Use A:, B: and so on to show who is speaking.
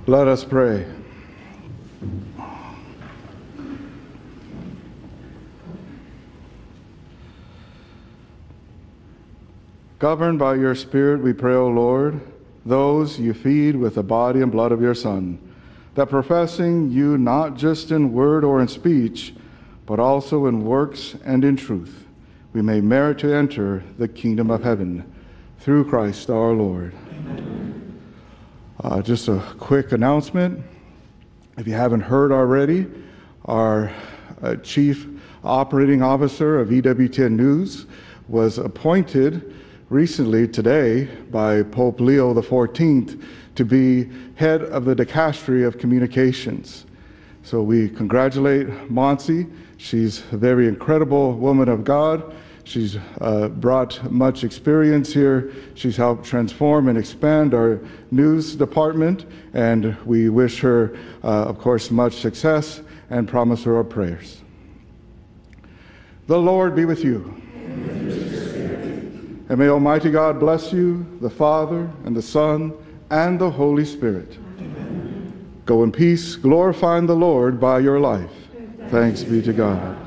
A: Let us pray. Governed by your Spirit, we pray, O Lord, those you feed with the body and blood of your Son, that professing you not just in word or in speech, but also in works and in truth, we may merit to enter the kingdom of heaven. Through Christ our Lord. Just a quick announcement. If you haven't heard already, our Chief Operating Officer of EWTN News was appointed recently today by Pope Leo XIV to be head of the Dicastery of Communications. So we congratulate Monsi. She's a very incredible woman of God. She's brought much experience here. She's helped transform and expand our news department, and we wish her, of course, much success and promise her our prayers. The Lord be with you. And may Almighty God bless you, the Father, and the Son, and the Holy Spirit. Amen. Go in peace, glorifying the Lord by your life. Thanks be to God.